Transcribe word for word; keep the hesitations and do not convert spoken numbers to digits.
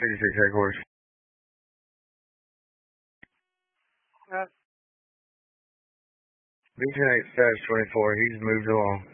fifty-six headquarters. Uh, B ten eight status twenty-four, he's moved along.